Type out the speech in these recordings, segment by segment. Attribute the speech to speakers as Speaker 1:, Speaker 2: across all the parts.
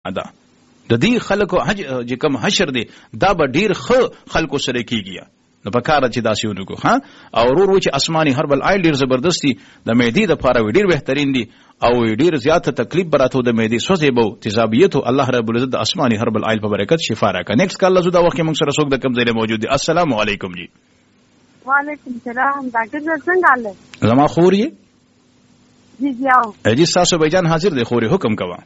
Speaker 1: ادا د دې خلکو حج چې کوم حشر دی دا به ډیر ښه خلکو سره کیږي نو په کار چې داسې ونکو ها او ورور و چې آسماني هربل آیل ډیر زبردستی د معدې د لپاره ډیر بهترین دي او ډیر زیاته تکلیف براته د معدې سوځي بو تیزابیت الله رب العزت د آسماني هربل آیل په برکت شفا راکړي. نیکسټ کال زو دا وخت موږ سره څوک د کم ځای موجود دي. السلام علیکم جی.
Speaker 2: وعلیکم السلام. ډاکټر صاحب څنګه حال دی؟
Speaker 1: زما خور یې
Speaker 2: جی جی او
Speaker 1: جی تاسو بیجان حاضر دی خوري حکم کوا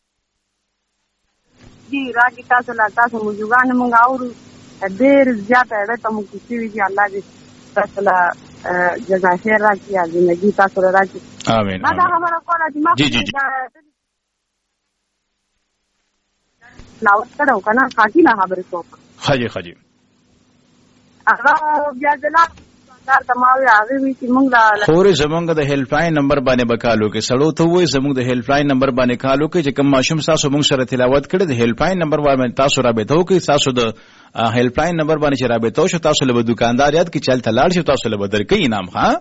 Speaker 2: جی راځي تاسو لا تاسو موږ موږ اورو ډېر زیات اړه ته موږ کیږي چې الله دې تاسو لا جزا خیر راکړي ژوندۍ تاسو راکړي
Speaker 1: امين.
Speaker 2: ما دا خبره کوله چې ما
Speaker 1: جی جی جی
Speaker 2: لاوت کړو کنه خاطی نه خبره کوم
Speaker 1: خاجي خاجي
Speaker 2: هغه بیا دلا دار تماوي هغه وی چې موږ لا
Speaker 1: خوري زمونږ د هیلپ لاین نمبر باندې بکالو کې سړو ته وای زمونږ د هیلپ لاین نمبر باندې کالو کې چې کوم ماشوم تاسو موږ سره تلاوت کړي د هیلپ لاین نمبر باندې تاسو رابطه وکړئ. تاسو د هیلپ لاین نمبر باندې چې رابطه وشو تاسو له دکاندار یاد کې چل تلاړ شي تاسو له درکې انعام ها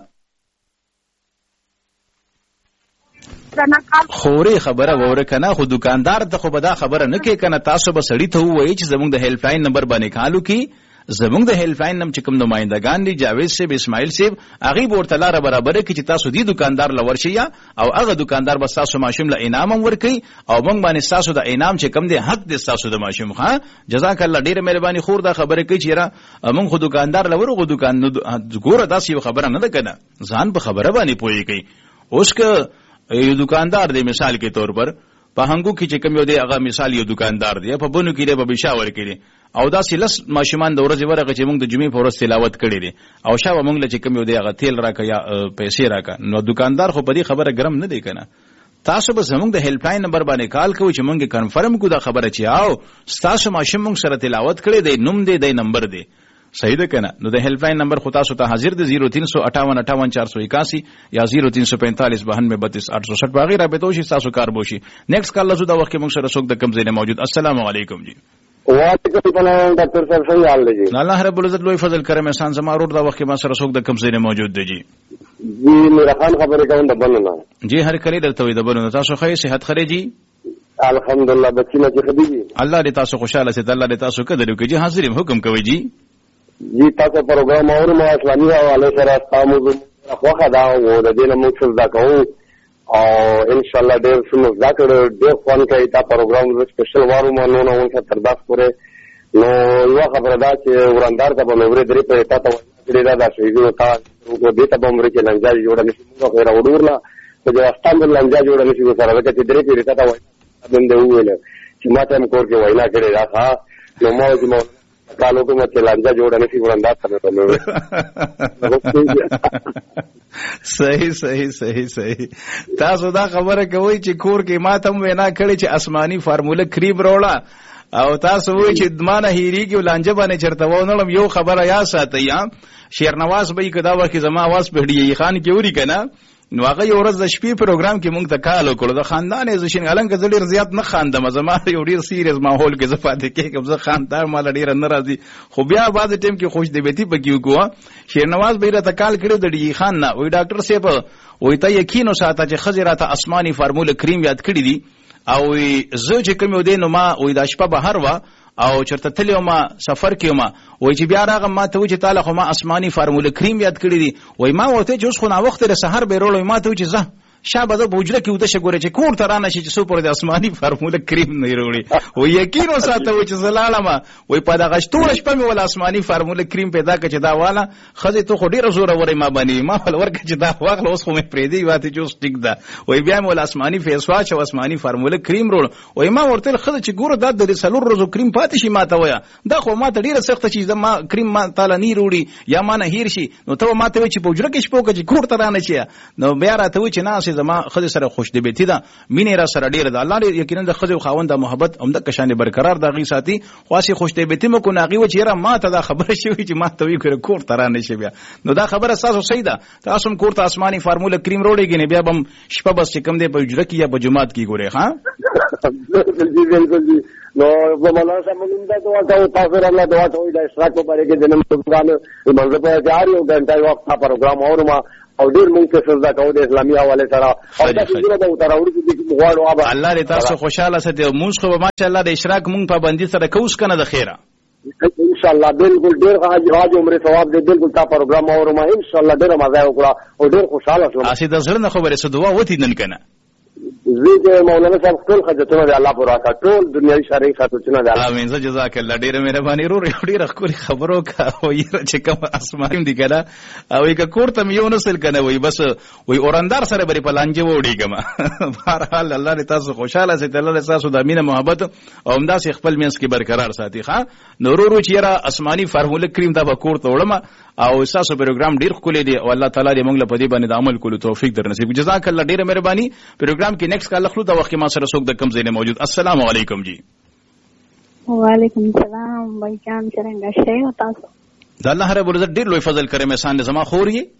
Speaker 1: خوري خبره وره کنه خو دکاندار ته خو به دا خبره نه کوي کنه تاسو به سړی ته وایي چې زمونږ د هیلپ لاین نمبر باندې کالو کې زمونږ د هیلپ لاین نم چې کوم نمائندگان دي جاوید صاحب اسماعیل صاحب هغه ورته لاره برابر کړي چې تاسو دی دکاندار لور شي او هغه دکاندار به تاسو ماشوم له انعام ورکړي او موږ باندې تاسو د انعام چې کوم دی حق دی تاسو د ماشوم ها جزاک الله ډیره مهرباني خور دا خبره کوي چې را موږ خو دکاندار لور غو دکان ګوره دا سی خبره نه ده کنه ځان په خبره باندې پوي کوي. اوس که یو دکاندار دی مثال کے طور پر په هنګو کې چې کوم یو دی هغه مثال یو دکاندار دی په بونو کې دی په بشاور کې دی او دا سلس ماشومان د ورځې ورغه چې موږ د جمعې په ورځ تلاوت کړي دي او شابه موږ له چې کوم یو دی هغه تیل راکا یا پیسې راکا نو دکاندار خو په دې خبره ګرم نه دی کنه. تاسو به زموږ د هیلپ لاین نمبر باندې کال کوئ چې موږ کنفرم کو دا خبره چې او تاسو ماشوم موږ سره تلاوت کړي دی نوم دی د نمبر دی صحیح ده کنه. نو د هیلپ لاین نمبر خو تاسو ته حاضر دی 0358 یا 0345 92 868 باغی رابطه وشي تاسو کار بوشي. نیکسټ کال لزو دا وخت موږ سره څوک د کم ځای موجود. السلام علیکم جی.
Speaker 3: وعلیکم السلام ډاکټر صاحب صحیح حال دی جی.
Speaker 1: الله رب العزت لوی فضل کرم احسان زما ورور دا وخت ما سره څوک د کم ځای موجود دی جی.
Speaker 3: جی میرا خان خبرې کوم د بنونه
Speaker 1: جی هر کړي درته وي د بنونه تاسو خیر صحت خره جی
Speaker 3: الحمدلله بچینه چې خدي
Speaker 1: الله دې تاسو خوشاله سي الله دې تاسو قدر وکړي جی. حاضر حکم کوي جی.
Speaker 3: جی تاسو پروګرام اورم اسلامي حواله سره تاسو خوخه دا و د دې نه موږ څه دا کوو او ان شاء الله ډېر څه دا کړو ډېر فون کوي دا پروګرام سپیشل وارو مونږ نو څه ترداس پورې نو یو خبره دا چې وراندار ته په نوې درې په تا ته وړي دا شي نو تا کو دې ته بمر کې لنجا جوړه نشي نو غیر وړورلا چې واستان لنجا جوړه نشي سره دا چې درې په تا ته وایي بنده ویل چې ما ته کور کې وینا کړی دا ها نو ما چې کالو کو مت لنجا جوړه نشي وراندار ته
Speaker 1: صحیح صحیح صحیح صحیح. تاسو دا خبره کوي چې کور کې ما ته وینا کړی چې آسماني فارموله کریم روړه او تاسو وایي چې مانه هیریږي ولانجه باندې چرته ونړم. یو خبره یا ساتي یا شیرنواز به کدا وکي زما आवाज پهډي خان کې وری کنه نو هغه یو ورځ د شپې پروګرام کې مونږ ته کال وکړو د خاندان عزت علن کې ډېر زیات نه خاندم زما یو ډېر سیریز ماحول کې زفاته کې کوم زه خاندار مال ډېر ناراضي خو بیا بعد ټیم کې خوش دی بیتی پکې وکړو. شیرنواز به راته کال کړو د ډي خان نه وای ډاکټر صاحب وای ته یقین وساته چې خزراته آسماني فارموله کریم یاد کړی دي او زه چې کوم دی نو ما وای د شپه بهر وا او چرته تلو ما سفر کیو ما وای چې بیا راغم ما ته و چې تعالی خو ما آسماني فارموله کریم یاد کړی دي وای ما ورته جوس خو نا وخت د سحر به رول ما ته و چې زه شابه د بوجره کې وته شګوره چې کور ته رانه شي چې سو پر د آسماني فارموله کریم نه وروړي و یقین وساته و چې زلالما وای په دغه شتوړ شپه مې ول آسماني فارموله کریم پیدا کړ چې دا والا خزه ته خو ډیره زوره وره ما باندې ما ول ورکه چې دا واغله اوس خو مې پرې دی واته جوس ټیک دا وای بیا مول آسماني فیس واش او آسماني فارموله کریم روړ وای ما ورته خزه چې ګوره دا د سلور روزو کریم پاتې شي ما ته ویا دا خو ما ته ډیره سخت چې ما کریم ما تعالی نه وروړي یا ما نه هیر شي نو ته ما ته چې بوجره کې شپو کې کور ته رانه شي نو بیا راته و چې ناسې زما خزه سره خوش دی بیتی دا مینه را سره ډیر دا الله یقینا د خزه خاوند د محبت هم د کشانه برقرار د غي ساتي خاصه خوش دی بیتی مکو ناغي و چیرې ما ته دا خبره شوی چې ما ته وی کړ کور ته رانه شي بیا نو دا خبره اساسو صحیح ده تاسو هم کور ته آسماني فارموله کریم روړیږي نه بیا بم شپه بس چې کم دی په اجره کې یا په جمعات کې ګوره ها
Speaker 3: نو مولانا صاحب موږ دا دعا کوو تاسو الله دعا کوي د اشراق په باره کې جنم سبحان منځ په 4 غنټه وخت پروګرام اورما او ډېر مونږ ته سزا کوو د اسلامي حواله سره او دا څنګه به وتراوړي چې غواړو ابا
Speaker 1: الله دې تاسو خوشاله ساتي مونږ خو ماشاءالله د اشراق مونږ پابندي سره کوس کنه د خیره
Speaker 3: ان شاء الله بالکل ډېر حاج عمره ثواب دې بالکل تا پروګرام اورم ان شاء الله ډېر مزه وکړه او ډېر خوشاله شوم
Speaker 1: اسی د زړه نه خبره څه دعا وتی نن کنه
Speaker 3: زه مولانا صاحب ټول خدمتونه دی الله پر راکړه ټول دنیوي شرعي خدمتونه دی
Speaker 1: امين زه جزاک الله ډېر مهرباني رو ډېر خوري خبرو کا وي چې کوم اسمان دی کنه او یک کوړه مې یو نسل کنه وي بس وي اوراندار سره بری په لانجه وډی کما بهرحال الله دې تاسو خوشاله سي الله دې تاسو د امینه محبت او همداسې خپل مینس کې برقرار ساتي ښا نورو چې را اسماني فارموله کریم دا به کوړه وړم او تاسو پروګرام ډیر خولې دی او الله تعالی دې موږ له پدې باندې د عمل کولو توفیق در نصیب جزاک الله ډیره مهرباني پروګرام کې نیکسټ کال خلو دا وخت ما سره څوک د کم ځای نه موجود السلام علیکم جی
Speaker 2: وعلیکم السلام بھائی جان څنګه شئ تاسو
Speaker 1: د الله رب العزت ډیر لوی فضل کرے مې سان زما خور یې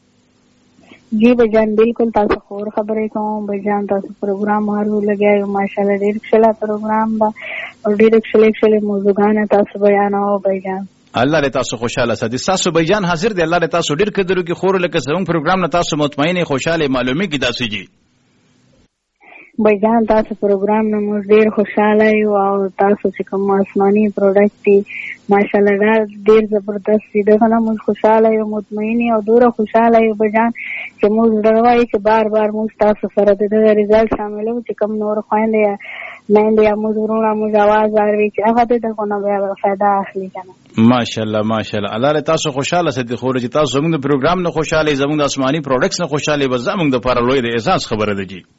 Speaker 2: جی بھائی جان بالکل تاسو خور خبرې کوم بھائی جان تاسو پروګرام هارو لګیاو ماشاءالله ډیر ښه پروګرام دا او ډیر ښه موضوعونه تاسو بیانوي بھائی جان
Speaker 1: الله دې تاسو خوشاله ساتي تاسو بېجان حاضر دی الله دې تاسو ډیر قدر کې خور لکه زموږ پروګرام نه تاسو مطمئن خوشاله معلومي کې داسې جی
Speaker 2: بھائی جان تاسو پروګرام نه موږ ډیر خوشاله یو او تاسو چې کوم آسماني پروډکټ دی ماشاءالله ډیر زبردست دی دا نه موږ خوشاله یو مطمئن او ډیر خوشاله یو بھائی جان چې موږ ډروای چې بار بار موږ تاسو سره د ریزلټ شاملو چې کوم نور خويندې مېندې یا موږ ورونه موږ आवाज اوري چې هغه دې کو نه بیا فائدہ اخلي کنه
Speaker 1: ماشاءالله ماشاءالله الله تاسو خوشاله ستې خو چې تاسو زموږ د پروګرام نه خوشاله زموږ د آسماني پروډکټس نه خوشاله به زموږ د لپاره لوی د احساس خبره ده جی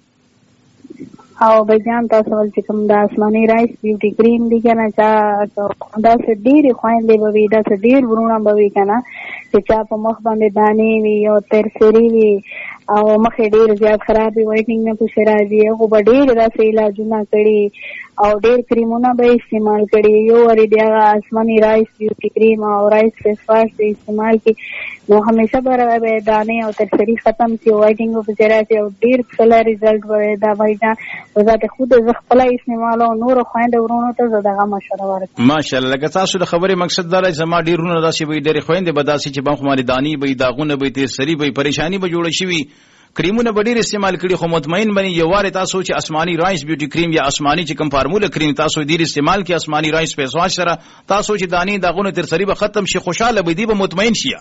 Speaker 2: او بھائی جان تاسو ول چې کوم د آسماني رائس بیوټي کریم دی کنه چا دا څه ډیر خويندې به وي دا څه ډیر ورونه به وي کنه چې چا په مخ باندې دانې وي او ترسري وي او مخ ډیر زیات خراب وي وایټنینګ نه پوښ راځي هغه به ډیر راځي علاجونه کړي او ډیر کریمونه به استعمال کړي یو ور دی آسماني رائس بیوټي کریم او رائس فیس واش دی استعمال کی نو همیشه به دانې او ترسري ختم شي وایټنینګ په راځي او ډیر ښه ریزلټ وي دا بھائی جان وزات خود ز خپل استعمال او نور خويند ورونو ته زداغه مشوره ورکړه
Speaker 1: ماشاءالله لکه تاسو د خبرې مقصد دا چې ما ډیرونه داسې وي ډېر خويند به داسې چې بم خماري دانی به داغونه به ترسري به پریشانی به جوړ شي کریمونه به ډیر استعمال کړي خو مطمئن بني یو واره تاسو چې آسماني رائس بیوټي کریم یا آسماني چې کوم فارموله کریم تاسو ډیر استعمال کړي آسماني رائس فیس واش سره تاسو چې دانی داغونه ترسري به ختم شي خوشاله به دی به مطمئن شي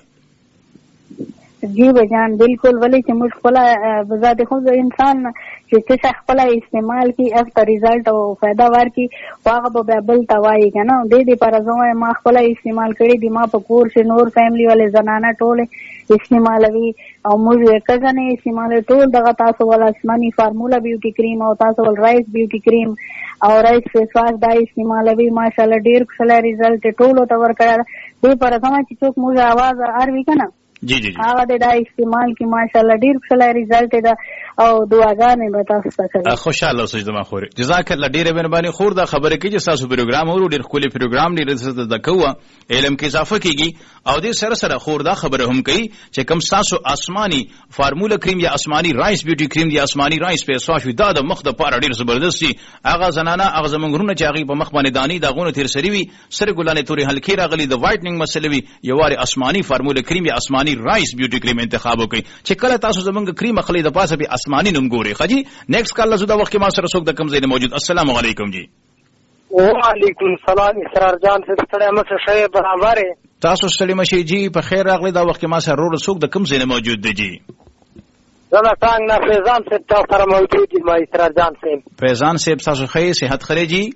Speaker 2: جی بجان بالکل ولی چې موږ خپل بذات خو انسان چې څه خپل استعمال کی افter ریزلټ او فائدہ ورکي هغه به بل توای کنه د دې پر ځای ما خپل استعمال کړی دی ما په کور چې نور فیملی والے زنانه ټوله استعمالوي او موږ کزنه استعمال ټول دغه تاسو ول آسماني فارمولا بیوټي کریم او تاسو ول رائس بیوټي کریم او رائس فیس واش دا استعمالوي ماشاءالله ډیر ښه ریزلټ ټول تو ورکړل دې پر ځای چې څوک موږ आवाज اوري کنه
Speaker 1: جی جی
Speaker 2: هغه د استعمال کی ماشاءالله ډیر ښه ریزلټ ده او دعاګانې به تاسو ته کوي
Speaker 1: خوشاله اوسئ زما خور جزاک الله ډیره مهرباني خور دا خبره کې چې تاسو پروګرام ورو ډیر خولي پروګرام ډیر د کوه علم کې اضافه کیږي او دې سره سره خور دا خبره هم کوي چې کوم تاسو آسماني فارموله کریم یا آسماني رائس بیوټي کریم یا آسماني رائس فیس واش دا د مخ د پاره ډیر زبردستي هغه زنانه هغه زمونږونه چې هغه په مخ باندې دانی داغونه تیر سری وي سره ګلانې توري هلکی راغلي د وایټنینګ مسله وي یو واره آسماني فارموله کریم یا آسماني رائس بیوټي کریم انتخاب وکړئ چې کله تاسو زمونږ کریم خلی د پاسه به آسماني نوم ګوري خجی نیکسټ کال زو دا وخت کې ما سره څوک د کم ځای موجود السلام علیکم جی
Speaker 4: وعلیکم السلام اسرار جان سے ستړی مشه شی برابر
Speaker 1: تاسو ستړي مشه جی په خیر راغلی دا وخت کې ما سره ورو څوک د کم ځای موجود دی جی
Speaker 4: زما څنګه نه فیضان سے تاسو سره موجود دی ما اسرار جان سے
Speaker 1: فیضان صاحب تاسو خیر صحت خری جی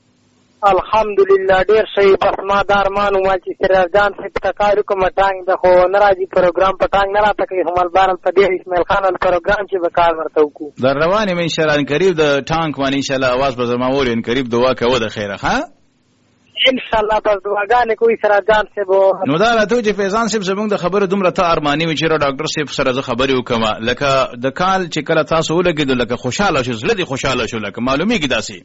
Speaker 4: الحمدلله ډیر شي بس ما دارمانو ما چې اسرار جان سے تکارو کوم ټانګ د خو ناراضي پروګرام په ټانګ نه راته کوي همال بارل په دې اسماعیل خان پروګرام چې وکړ ورته وکړو
Speaker 1: در روانه ان شاء الله قریب د ټانګ باندې ان شاء الله आवाज به زما ورین قریب دعا کوو د خیره ها
Speaker 4: ان شاء الله پس دعاګانې کوي سره جان سے بو
Speaker 1: نو دا راته چې فیضان صاحب زمونږ د خبره دومره ته ارمانی و چې ډاکټر صاحب سره زه خبرې وکم لکه د کال چې کله تاسو ولګیدل لکه خوشاله شو زړه دې خوشاله شو لکه معلومی کی داسي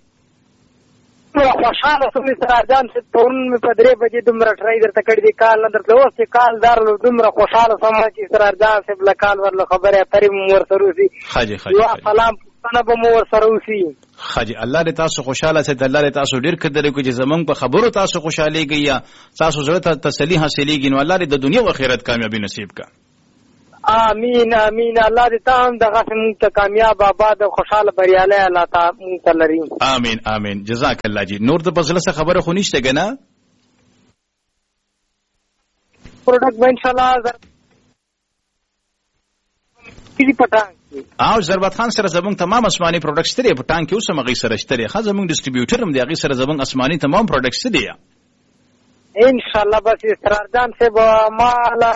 Speaker 4: خوشاله سمې سره جان سے ټول مې په درې بجې دومره ټرای درته کړی دی کال نه درته اوس چې کال دارلو دومره خوشاله سم چې سره جان سے بل کال ورله خبره اترې مور سره وسی
Speaker 1: خاجي
Speaker 4: یو سلام انا به مور سره وسی
Speaker 1: خاجي الله دې تاسو خوشاله سي الله دې تاسو ډیر قدر کوي چې زمونږ په خبرو تاسو خوشاليږي یا تاسو زړه ته تسلی حاصلېږي نو الله دې د دنیا او آخرت کامیابی نصیب کا
Speaker 4: امين امين. الله دې تام دغه موږ ته کامیاب آباد او خوشاله بریالی الله تعالی موږ ته لري.
Speaker 1: امين امين. جزاک الله جی. نور د بزله څه خبره خو نشته کنه؟
Speaker 4: پروډکټ به ان شاء الله کلی پټان
Speaker 1: او ضربت خان سره زمونږ تمام اسماني پروډکټس لري په ټانک کې اوس مغي سره شته. خا زمونږ ډیسټریبیوټر هم دی هغه سره زمونږ اسماني تمام پروډکټس دي
Speaker 4: ان شاء الله. بس اسرار جان سے ما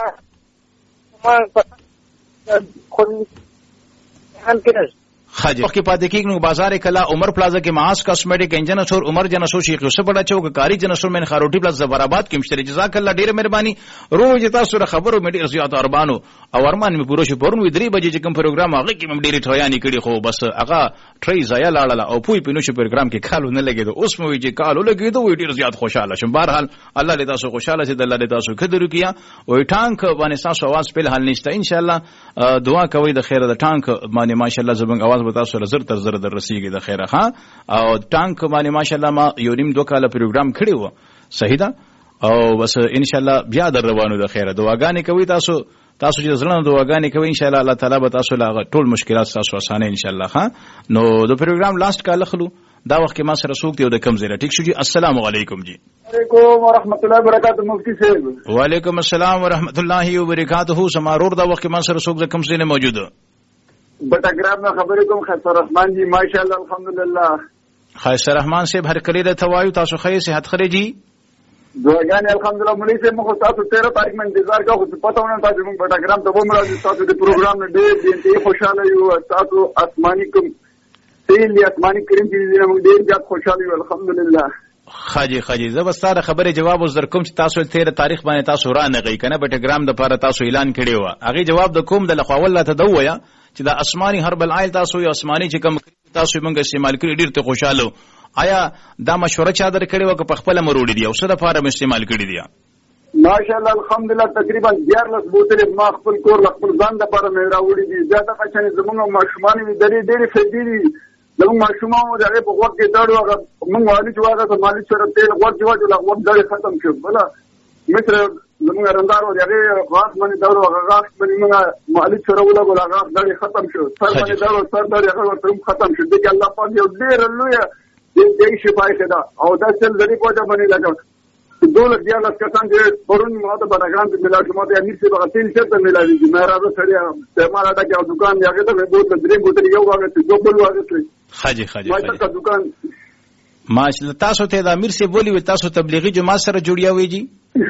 Speaker 1: خاجه وخت پاتې کېږي نو بازار کلا عمر پلازا کې ماس کاسمیټک انجن اسور عمر جن اسور شیخ یوسف بڑا چوک کاری جن اسور من خاروټي پلاز زبرآباد کې مشتري. جزاک الله ډیره مهرباني. روز تاسو سره خبرو مې ډیر زیات ارمانو او ارمان مې پوره شو. پرون وی 3 بجې چې کوم پروګرام هغه کې مې ډیره ټویانی کړي خو بس هغه ټری ځای لاړه او پوی پینو شو پروګرام کې کالو نه لګیدو. اوس مې وی چې کالو لګیدو وی ډیر زیات خوشاله شم. بهرحال الله دې تاسو خوشاله شي. الله دې تاسو قدر کیا او ټانک باندې تاسو आवाज په حال نشته. ان شاء الله دعا کوي د خیره د ټانک باندې ماشاءالله زبنګ आवाज به تاسو زر تر زر در رسیږي د خیره ها. او ټانک باندې ماشاءالله ما یو نیم 2 کال پروګرام کړی و صحیح ده او بس ان شاء الله بیا در روانو د خیره. دعاګانې کوي تاسو چې زړه دعاګانې کوي ان شاء الله الله تعالی به تاسو لا ټول مشکلات تاسو اسانه ان شاء الله ها. نو د پروګرام لاست کال خلو دا وخت کې ما سره سوق دی او د کم زیره ټیک شو جی. السلام علیکم جی.
Speaker 3: وعلیکم ورحمۃ اللہ وبرکاتہ مفتی صاحب.
Speaker 1: وعلیکم السلام ورحمۃ اللہ وبرکاتہ. سمارور دا وخت کې ما سره سوق د کم زیره موجود
Speaker 3: بټګرام نه خبرې کوم. خیر رحمان جی ماشاءالله الحمدلله.
Speaker 1: خیر رحمان صاحب هر کلی د توایو تاسو خیر صحت خری جی.
Speaker 3: دعاګانې الحمدلله. مولوی صاحب موږ تاسو 13 تاریخ من انتظار کوو خو پته ونه تاسو موږ بټګرام ته ومر راځي. تاسو د پروګرام نه ډېر خوشاله یو. تاسو آسماني کوم تیل آسماني کریم دې موږ ډېر زیات خوشاله یو الحمدلله.
Speaker 1: خاجي زبستاره خبره جواب وز در کوم چې تاسو 13 تاریخ باندې تاسو را نه غي کنه بټګرام د پاره تاسو اعلان کړی و. هغه جواب د کوم د لخوا والله تدویا چې دا اسماني هربل آیل تاسو یو اسماني چې کوم تاسو موږ استعمال کړی ډیر ته خوشاله. آیا دا مشوره چا در کړی و که په خپل مروړي دی او څه د فارم استعمال کړی دی؟
Speaker 3: ماشاءالله الحمدلله تقریبا 14 بوتل ما خپل کور خپل ځان د لپاره مې راوړي دي. زیاته کچنه زموږ ماشومان دي ډېرې فائدې دي. زموږ ماشومان دغه په وخت کې داړو هغه موږ والي چې هغه مالي سره تیل ورته واجو لا وخت ډېر ختم شو. بل مثل زموږ رندارو دغه غاښ باندې داړو هغه غاښ باندې موږ مالي سره ولګو هغه ډېر ختم شو. سر باندې داړو سر ډېر هغه ختم شو. دغه الله پاک یو ډېر لوی دې شفای کړه او دا څل ذری په ځای باندې لګاو. دولت بیا لاس کسان چې پرون ماته بناګان ته ملاوي ماته امیر څه بغتیل څه ملاوي چې مې راځه سړیا استعمال اډه کې دکان یې هغه ته به بوت درې بوتل یو هغه ته دوه بل هغه
Speaker 1: خاجي
Speaker 3: ما ته دکان
Speaker 1: ماشاءالله. تاسو ته د امیر څه بولی و تاسو تبلیغي جماعت سره جوړیا وی جی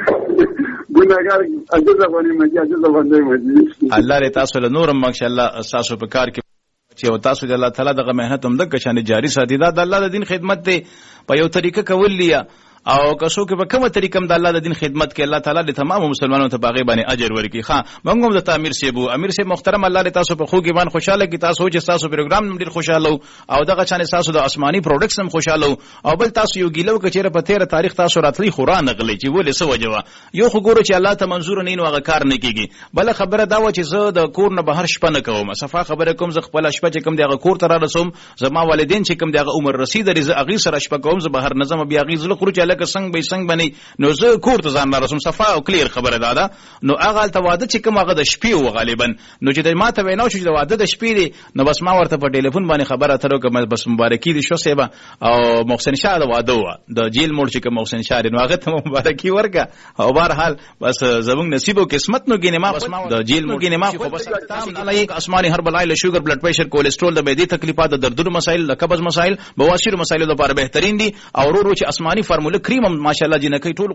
Speaker 3: ګناګار اجازه باندې مجلس
Speaker 1: الله ر تاسو له نورم ماشاءالله تاسو په کار کې چې تاسو د الله تعالی دغه مهنت هم د کشانه جاری ساتي. دا د الله د دین خدمت دی په یو طریقه کول لیا او که څوک په کومه طریقه د الله د دین خدمت کې الله تعالی د تمام مسلمانانو ته باغی باندې اجر ورکړي. ها موږ هم د امیر صاحب محترم الله دې تاسو په خوږی باندې خوشاله کی. تاسو چې تاسو پروګرام ډیر خوشاله او دغه چانه تاسو د آسماني پروډکټس هم خوشاله او بل تاسو یو ګیلو کچېره په 13 تاریخ تاسو راتلی خورانه غلې چې ولې سو وجوه یو خو ګورو چې الله ته منظور نه نو هغه کار نه کیږي. بل خبره دا و چې زه د کور نه بهر شپه نه کوم. صفه خبره کوم زه خپل شپه چې کوم دغه کور ته را رسوم زما والدین چې کوم دغه عمر رسید لري زه اغي سره شپه کوم زه بهر نظم بیا اغي زله خروج الکه څنګه نو زه کور ته ځان رسوم. صفه او کلیر خبره ده. نو هغه ته واده چې کوم هغه د شپې و غالبا نو چې ما ته ویناو چې د واده د شپې دی نو بس ما ورته په ټلیفون باندې خبره ترو کوم بس مبارکي دي شو سیبا او محسن شاه د واده و د جیل موړ چې کوم محسن شاه نو هغه ته مبارکي ورکا او بهرحال بس زمونږ نصیب او قسمت نو ګینه ما بس ما د جیل مو ګینه ما خو بس الله آسماني هر بلای له شوګر بلډ پريشر کولیسټرول د معدې تکلیفات د دردونو مسایل د قبض مسایل بواسیر مسایل لپاره بهترین دي او ورو چې آسماني فارموله کریم هم ماشاءالله جنکی ټول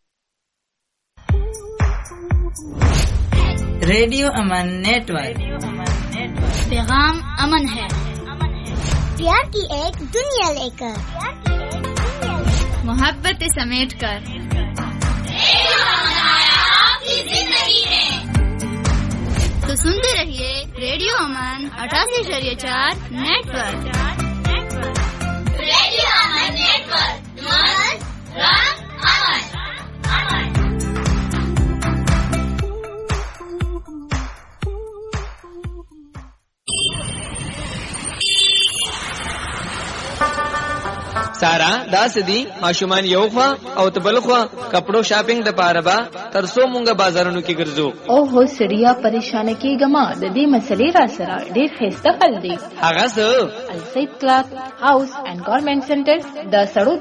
Speaker 5: रेडियो अमन नेटवर्क पैगाम अमन है प्यार की एक दुनिया लेकर मोहब्बत समेट कर आपकी जिंदगी में तो सुनते रहिए रेडियो अमन 88.4 नेटवर्क रेडियो अमन नेटवर्क
Speaker 6: سارا دا سدي ماشومان یو خوا او تبل خوا کپړو شاپینګ د پاره با ترسو مونږه بازارونو کې ګرځو.
Speaker 7: او هو سړیا پریشان کیګما د دې مسلې را سره ډېر خسته خل دی.
Speaker 6: هغه څه
Speaker 7: السید کلاث هاوس اینڈ گارمنټ سنټر د سړو